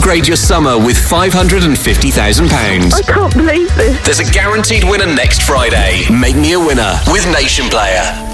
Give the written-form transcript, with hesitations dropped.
upgrade your summer with £550,000. I can't believe this. There's a guaranteed winner next Friday. Make me a winner with Nation Player.